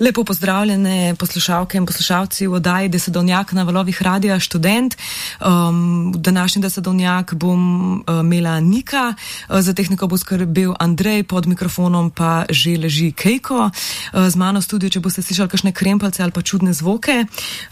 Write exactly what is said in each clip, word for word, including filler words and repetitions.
Lepo pozdravljene poslušalke in poslušalci v oddaji Desedovnjak na valovih Radia Študent. Um, današnji Desedovnjak bom uh, imela Nika, uh, za tehniko bo skrbel Andrej, pod mikrofonom pa že leži Kejko. Uh, z mano v studiu, če boste slišali kakšne krempalce ali pa čudne zvoke.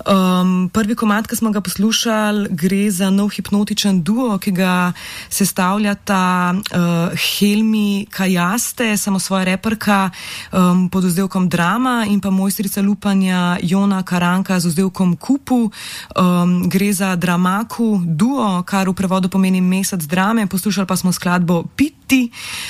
Um, prvi komad, ki smo ga poslušali, gre za nov hipnotičen duo, ki ga sestavljata uh, Helmi Kajaste, samosvoja reperka um, pod vzdevkom Drama, in pa mojstrica lupanja Jona Karanka z vzdevkom Kupu. Um, gre za Dramaku duo, kar v prevodu pomeni mesec drame. Poslušali pa smo skladbo Pitti.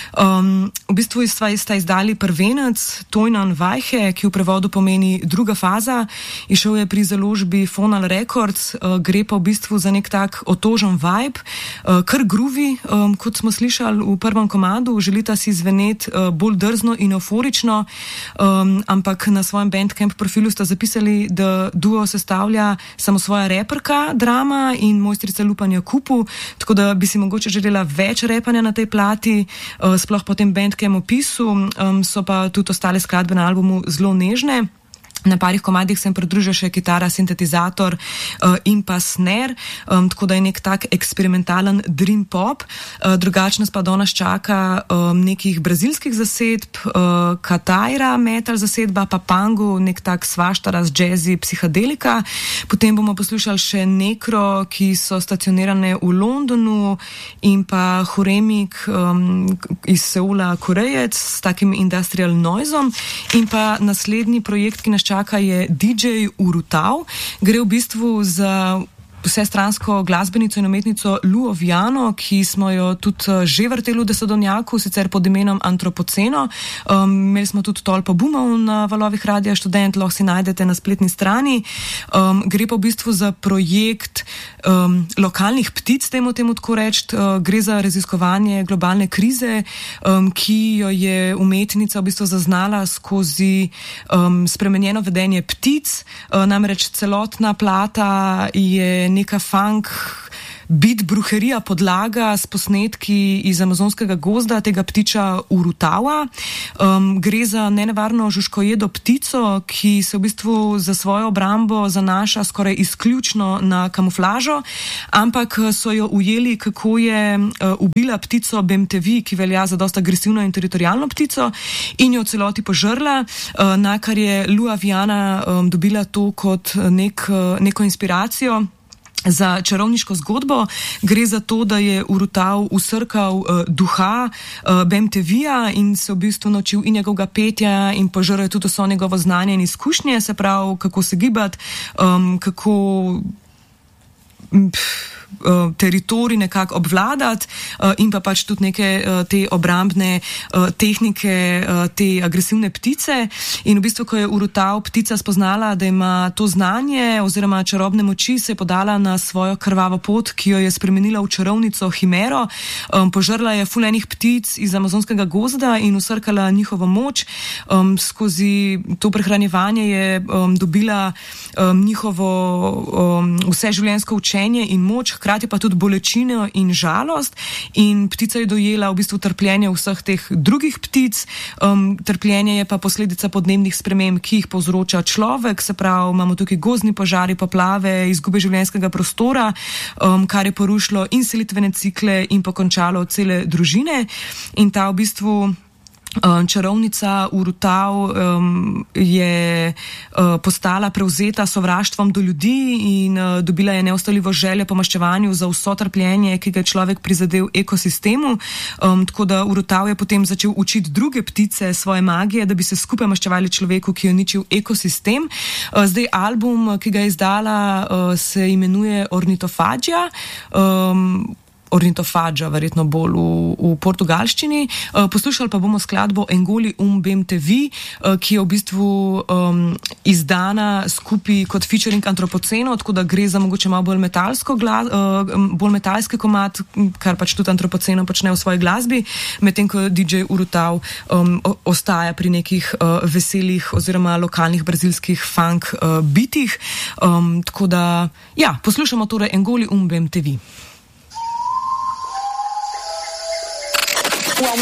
Um, v bistvu sta izdali prvenec Tojnan Vajhe, ki v prevodu pomeni druga faza. Išel je pri založbi Fonal Records. Uh, gre pa v bistvu za nek tak otožen vibe, uh, kar groovy, um, kot smo slišali v prvem komadu. Želita si zveneti uh, bolj drzno in euforično, um, ampak na svojem Bandcamp profilu sta zapisali, da duo sestavlja samo svoja reperka Drama in mojstrica lupanja Kupu, tako da bi si mogoče želela več repanja na tej plati, uh, sploh po tem Bandcamp opisu. Um, so pa tudi ostale skladbe na albumu zelo nežne. Na parih komadih sem pridružil še kitara, sintetizator uh, in pa snare, um, tako da je nek tak eksperimentalen dream pop. Uh, drugače nas pa do nas čaka um, nekih brazilskih zasedb, uh, Kataira metal zasedba, pa Pangu, nek tak svaštaras, jazzy, psihadelika. Potem bomo poslušali še Nekro, ki so stacionirane v Londonu, in pa Horemik um, iz Seula, Korejec, s takim industrial noisom. In pa naslednji projekt, ki nas čaka, je D J Urutav. Gre v bistvu za vsestransko glasbenico in umetnico Luo Viano, ki smo jo tudi že vrteli v Desedovnjaku, sicer pod imenom Antropoceno. Um, imeli smo tudi tolpo bumov na valovih Radia Študent, lahko si najdete na spletni strani. Um, gre pa v bistvu za projekt um, lokalnih ptic, temu temu tako reči. Uh, gre za raziskovanje globalne krize, um, ki jo je umetnica v bistvu zaznala skozi um, spremenjeno vedenje ptic. Uh, namreč celotna plata je neka funk beat bruherija podlaga s posnetki iz amazonskega gozda, tega ptiča Urutava. Um, gre za nenevarno žužkojedo ptico, ki se v bistvu za svojo obrambo zanaša skoraj izključno na kamuflažo, ampak so jo ujeli, kako je uh, ubila ptico Bemtevi, ki velja za dosta agresivno in teritorijalno ptico, in jo celoti požrla, uh, na kar je Lua Viana um, dobila to kot nek, uh, neko inspiracijo za čarovniško zgodbo. Gre za to, da je Urutav usrkal uh, duha uh, Bemtevija in se v bistvu naučil in njegovega petja in požrl tudi vso njegovo znanje in izkušnje, se pravi, kako se gibati, um, kako pff, teritorij nekako obvladati, uh, in pa pač tudi neke uh, te obrambne uh, tehnike, uh, te agresivne ptice. In v bistvu, ko je Urutav ptica spoznala, da ima to znanje oziroma čarobne moči, se je podala na svojo krvavo pot, ki jo je spremenila v čarovnico Himero. Um, požrla je ful enih ptic iz amazonskega gozda in usrkala njihovo moč. Um, skozi to prehranjevanje je um, dobila um, njihovo um, vseživljenjsko učenje in moč, hkrati pa tudi bolečino in žalost, in ptica je dojela v bistvu trpljenje vseh teh drugih ptic. Um, trpljenje je pa posledica podnebnih sprememb, ki jih povzroča človek, se pravi, imamo tukaj gozdni požari, poplave, izgube življenjskega prostora, um, kar je porušilo in selitvene cikle in pokončalo cele družine. In ta v bistvu čarovnica Urutav um, je uh, postala prevzeta sovraštvom do ljudi in uh, dobila je neustavljivo željo po maščevanju za vso trpljenje, ki ga je človek prizadel ekosistemu. Um, tako da Urutav je potem začel učiti druge ptice svoje magije, da bi se skupaj maščevali človeku, ki je uničil ekosistem. Uh, zdaj album, ki ga je izdala, uh, se imenuje Ornitofagija. Um, Ornitofagija, verjetno bolj v, v portugalščini. Uh, poslušali pa bomo skladbo Engoli um Bemtevi, uh, ki je v bistvu um, izdana skupaj kot featuring Antropoceno, tako da gre za mogoče malo bolj metalsko gla, uh, bolj metalski komad, kar pač tudi Antropoceno počne v svoji glasbi, medtem ko D J Urutav um, ostaja pri nekih uh, veselih oziroma lokalnih brazilskih funk uh, bitih. Um, tako da, ja, poslušamo torej Engoli um Bemtevi. O aumento da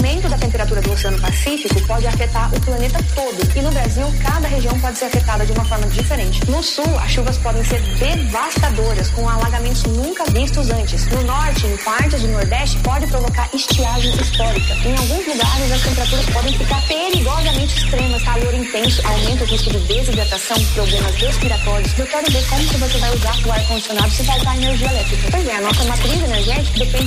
temperatura do Oceano Pacífico pode afetar o planeta todo. E no Brasil, cada região pode ser afetada de uma forma diferente. No sul, as chuvas podem ser devastadoras, com alagamentos nunca vistos antes. No norte, em partes do Nordeste, pode provocar estiagem histórica. Em alguns lugares, as temperaturas podem ficar perigosamente extremas, calor intenso, aumenta o risco de desidratação, problemas respiratórios. Eu quero ver como que você vai usar o ar-condicionado se faltar energia elétrica. Pois é, a nossa matriz energética depende